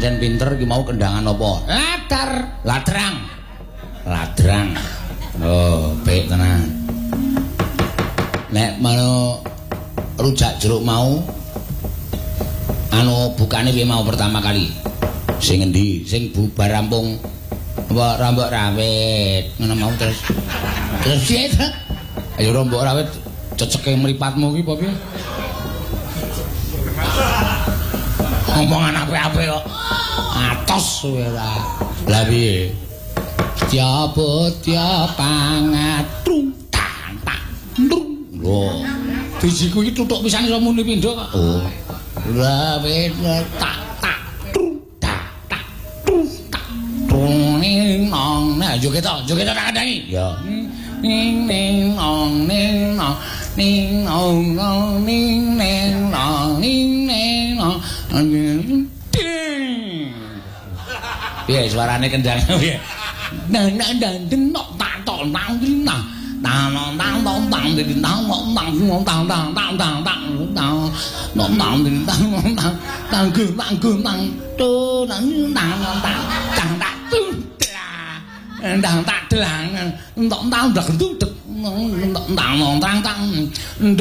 pancen pinter iki mau kendangan apa? Ladrang. Oh, baik tenan. Nek mau rujak jeruk mau anu bukane piye mau pertama kali? Sing endi? Sing bubar rampung apa rambok rawit ngono mau terus piye ta? Ayo rambok rawit ceceke mripatmu iki apa piye? Omongan apik-apik kok. Atos kowe ta. Lah piye? Tiap pangatrung tak ndrung. Lho, dijiku iki tutuk pisan iso muni pindho kok. Oh. Lah wis tak trung tak trung tak trung ning nong. Nah, joget tak kandangi. Ya. Ning ning nong ning nong ning nong ning ning nong ning ning nong. Piye suarane kendang piye? Nah nok tak tok nang nah tang tang tang tang di tang tang tang tang tang tang tang tang tang nok tang di tang tang tang gu tang tu nang tang tang tang tak tu tang tak delang nok tang dak tu tang tang tang